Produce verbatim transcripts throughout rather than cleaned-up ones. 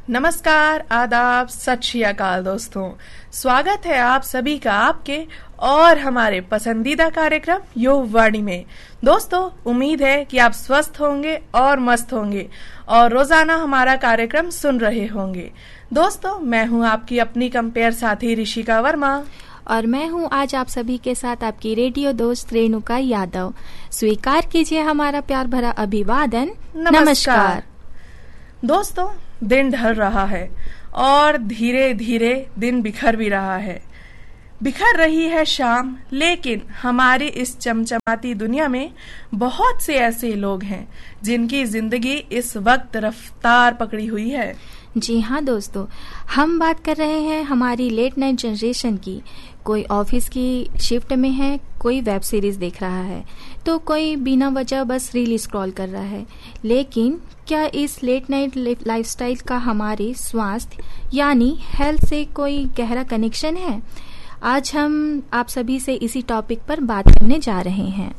नमस्कार, आदाब, सत श्री अकाल दोस्तों। स्वागत है आप सभी का आपके और हमारे पसंदीदा कार्यक्रम युववाणी में। दोस्तों, उम्मीद है कि आप स्वस्थ होंगे और मस्त होंगे और रोजाना हमारा कार्यक्रम सुन रहे होंगे। दोस्तों, मैं हूं आपकी अपनी कंपेयर साथी ऋषिका वर्मा और मैं हूं आज आप सभी के साथ आपकी रेडियो दोस्त रेणुका यादव। स्वीकार कीजिए हमारा प्यार भरा अभिवादन। नमस्कार, नमस्कार। दोस्तों, दिन ढल रहा है और धीरे धीरे दिन बिखर भी रहा है। बिखर रही है शाम, लेकिन हमारी इस चमचमाती दुनिया में बहुत से ऐसे लोग हैं जिनकी जिंदगी इस वक्त रफ्तार पकड़ी हुई है। जी हाँ दोस्तों, हम बात कर रहे हैं हमारी लेट नाइट जनरेशन की। कोई ऑफिस की शिफ्ट में है, कोई वेब सीरीज देख रहा है, तो कोई बिना वजह बस रील स्क्रॉल कर रहा है। लेकिन क्या इस लेट नाइट लाइफस्टाइल का हमारे स्वास्थ्य यानी हेल्थ से कोई गहरा कनेक्शन है? आज हम आप सभी से इसी टॉपिक पर बात करने जा रहे हैं।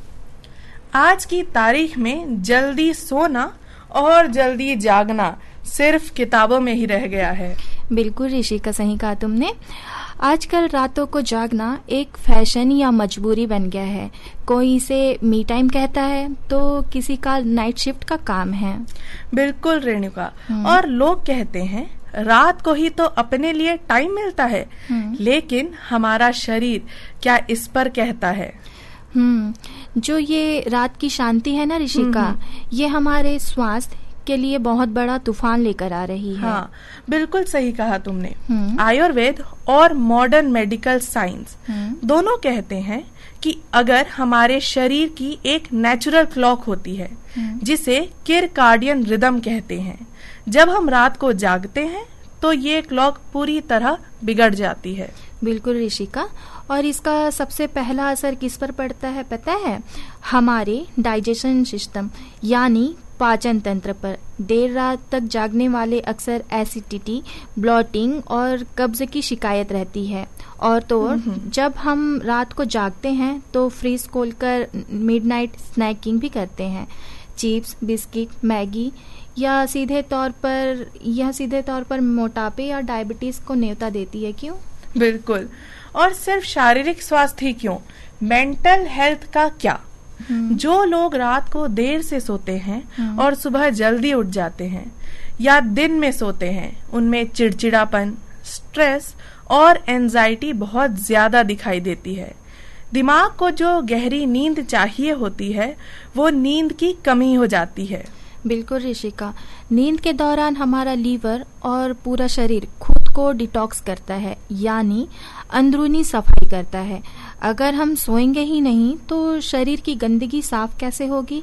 आज की तारीख में जल्दी सोना और जल्दी जागना सिर्फ किताबों में ही रह गया है। बिल्कुल ऋषि का सही कहा तुमने। आजकल रातों को जागना एक फैशन या मजबूरी बन गया है। कोई इसे मी टाइम कहता है तो किसी का नाइट शिफ्ट का काम है। बिल्कुल रेणुका, और लोग कहते हैं रात को ही तो अपने लिए टाइम मिलता है, लेकिन हमारा शरीर क्या इस पर कहता है? हम्म जो ये रात की शांति है ना ऋषिका, ये हमारे स्वास्थ्य के लिए बहुत बड़ा तूफान लेकर आ रही है। हाँ, बिल्कुल सही कहा तुमने। आयुर्वेद और मॉडर्न मेडिकल साइंस दोनों कहते हैं कि अगर हमारे शरीर की एक नेचुरल क्लॉक होती है जिसे किरकार्डियन रिदम कहते हैं, जब हम रात को जागते हैं तो ये क्लॉक पूरी तरह बिगड़ जाती है। बिल्कुल ऋषिका, और इसका सबसे पहला असर किस पर पड़ता है पता है? हमारे डाइजेशन सिस्टम यानी पाचन तंत्र पर। देर रात तक जागने वाले अक्सर एसिडिटी, ब्लॉटिंग और कब्ज की शिकायत रहती है। और तो और जब हम रात को जागते हैं तो फ्रीज खोलकर मिडनाइट स्नैकिंग भी करते हैं। चिप्स, बिस्किट, मैगी या सीधे तौर पर यह सीधे तौर पर मोटापे या डायबिटीज को न्योता देती है। क्यों? बिल्कुल, और सिर्फ शारीरिक स्वास्थ्य ही क्यों, मेंटल हेल्थ का क्या? जो लोग रात को देर से सोते हैं और सुबह जल्दी उठ जाते हैं या दिन में सोते हैं, उनमें चिड़चिड़ापन, स्ट्रेस और एंजाइटी बहुत ज्यादा दिखाई देती है। दिमाग को जो गहरी नींद चाहिए होती है, वो नींद की कमी हो जाती है। बिल्कुल ऋषिका, नींद के दौरान हमारा लीवर और पूरा शरीर खुद को डिटॉक्स करता है, यानी अंदरूनी सफाई करता है। अगर हम सोएंगे ही नहीं तो शरीर की गंदगी साफ कैसे होगी?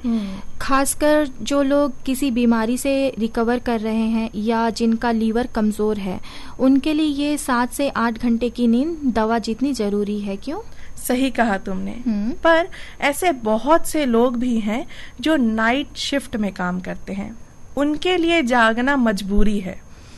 खासकर जो लोग किसी बीमारी से रिकवर कर रहे हैं या जिनका लीवर कमजोर है, उनके लिए ये सात से आठ घंटे की नींद दवा जितनी जरूरी है। क्यों? सही कहा तुमने। पर ऐसे बहुत से लोग भी हैं जो नाइट शिफ्ट में काम करते हैं, उनके लिए जागना मजबूरी है।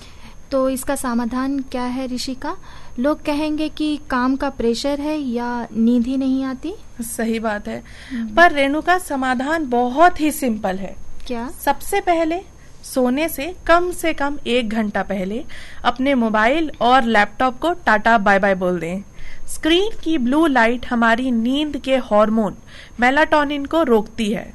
तो इसका समाधान क्या है ऋषिका? लोग कहेंगे कि काम का प्रेशर है या नींद ही नहीं आती। सही बात है, पर रेणुका समाधान बहुत ही सिंपल है। क्या? सबसे पहले सोने से कम से कम एक घंटा पहले अपने मोबाइल और लैपटॉप को टाटा बाय बाय बोल दें। स्क्रीन की ब्लू लाइट हमारी नींद के हार्मोन मेलाटोनिन को रोकती है।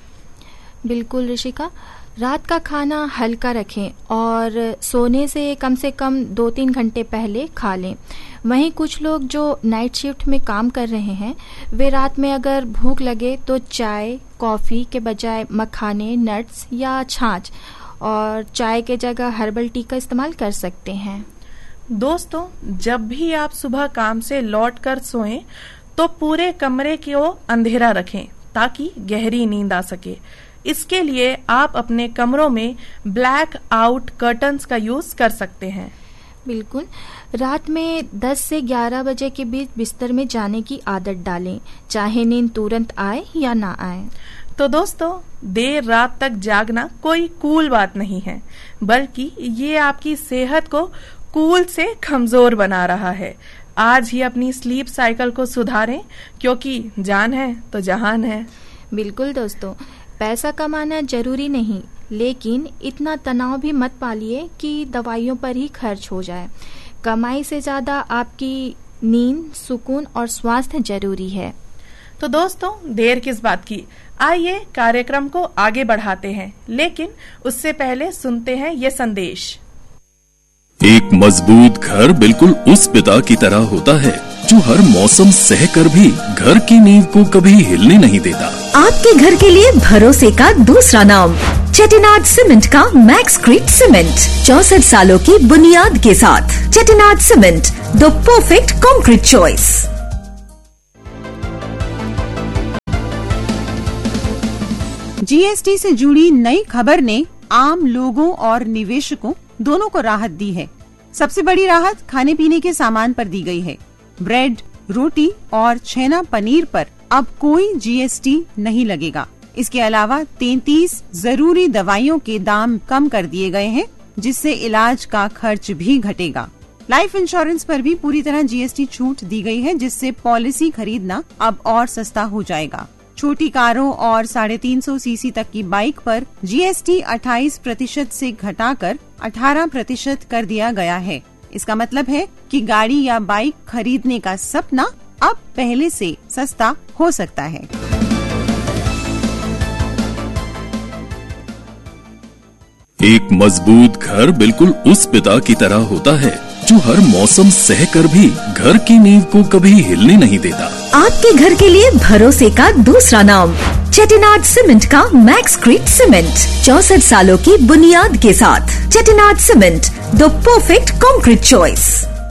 बिल्कुल ऋषिका, रात का खाना हल्का रखें और सोने से कम से कम दो तीन घंटे पहले खा लें। वहीं कुछ लोग जो नाइट शिफ्ट में काम कर रहे हैं, वे रात में अगर भूख लगे तो चाय, कॉफी के बजाय मखाने, नट्स या छाछ और चाय के जगह हर्बल टी का इस्तेमाल कर सकते हैं। दोस्तों, जब भी आप सुबह काम से लौट कर सोएं तो पूरे कमरे को अंधेरा रखें ताकि गहरी नींद आ सके। इसके लिए आप अपने कमरों में ब्लैक आउट कर्टन्स का यूज कर सकते हैं। बिल्कुल, रात में दस से ग्यारह बजे के बीच बिस्तर में जाने की आदत डालें, चाहे नींद तुरंत आए या ना आए। तो दोस्तों, देर रात तक जागना कोई कूल बात नहीं है, बल्कि ये आपकी सेहत को कूल से कमजोर बना रहा है। आज ही अपनी स्लीप साइकिल को सुधारें, क्योंकि जान है तो जहान है। बिल्कुल दोस्तों, पैसा कमाना जरूरी नहीं, लेकिन इतना तनाव भी मत पालिए कि दवाइयों पर ही खर्च हो जाए। कमाई से ज्यादा आपकी नींद, सुकून और स्वास्थ्य जरूरी है। तो दोस्तों, देर किस बात की, आइए कार्यक्रम को आगे बढ़ाते हैं, लेकिन उससे पहले सुनते हैं ये संदेश। एक मजबूत घर बिल्कुल उस पिता की तरह होता है जो हर मौसम सहकर भी घर की नींव को कभी हिलने नहीं देता। आपके घर के लिए भरोसे का दूसरा नाम चेटिनाड सीमेंट का मैक्सक्रीट सीमेंट, चौसठ सालों की बुनियाद के साथ। Chettinad cement, the perfect concrete choice. GST से जुड़ी नई खबर ने आम लोगों और निवेशकों दोनों को राहत दी है। सबसे बड़ी राहत खाने पीने के सामान पर दी गई है। ब्रेड, रोटी और छेना पनीर पर अब कोई जीएसटी नहीं लगेगा। इसके अलावा तैंतीस जरूरी दवाइयों के दाम कम कर दिए गए हैं, जिससे इलाज का खर्च भी घटेगा। लाइफ इंश्योरेंस पर भी पूरी तरह जीएसटी छूट दी गई है, जिससे पॉलिसी खरीदना अब और सस्ता हो जाएगा। छोटी कारों और साढ़े तीन सौ सीसी तक की बाइक पर जीएसटी अट्ठाईस प्रतिशत से घटाकर अठारह प्रतिशत कर दिया गया है। इसका मतलब है कि गाड़ी या बाइक खरीदने का सपना अब पहले से सस्ता हो सकता है। एक मजबूत घर बिल्कुल उस पिता की तरह होता है जो हर मौसम सहकर भी घर की नींव को कभी हिलने नहीं देता। आपके घर के लिए भरोसे का दूसरा नाम चेटिनाड सीमेंट का मैक्सक्रीट सीमेंट, चौसठ सालों की बुनियाद के साथ। Chettinad cement, the perfect concrete choice.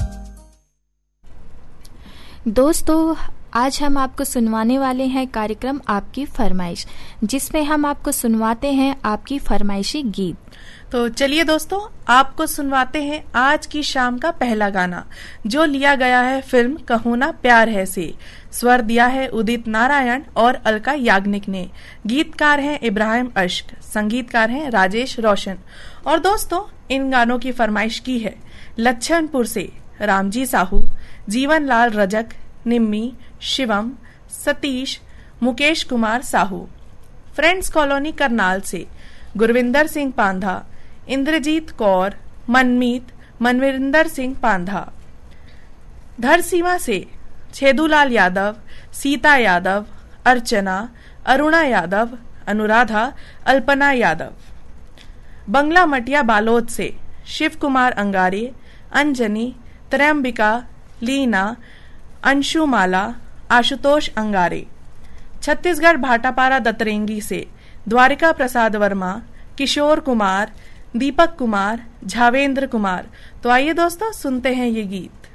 दोस्तों, आज हम आपको सुनवाने वाले हैं कार्यक्रम आपकी फरमाइश, जिसमें हम आपको सुनवाते हैं आपकी फरमाइशी गीत। तो चलिए दोस्तों, आपको सुनवाते हैं आज की शाम का पहला गाना, जो लिया गया है फिल्म कहूं ना प्यार है से। स्वर दिया है उदित नारायण और अलका याग्निक ने। गीतकार हैं इब्राहिम अश्क, संगीतकार हैं राजेश रोशन। और दोस्तों, इन गानों की फरमाइश की है लच्छनपुर से रामजी साहू, जीवन लाल रजक, निम्मी, शिवम, सतीश, मुकेश कुमार साहू। फ्रेंड्स कॉलोनी करनाल से गुरविंदर सिंह पांधा, इंद्रजीत कौर, मनमीत, मनविंदर सिंह पांधा। धरसीमा से छेदूलाल यादव, सीता यादव, अर्चना, अरुणा यादव, अनुराधा, अल्पना यादव। बंगला मटिया बालोद से शिव कुमार अंगारे, अंजनी, त्रयंबिका, लीना, अंशुमाला, आशुतोष अंगारे। छत्तीसगढ़ भाटापारा दतरेंगी से द्वारिका प्रसाद वर्मा, किशोर कुमार, दीपक कुमार, झावेंद्र कुमार। तो आइए दोस्तों, सुनते हैं ये गीत।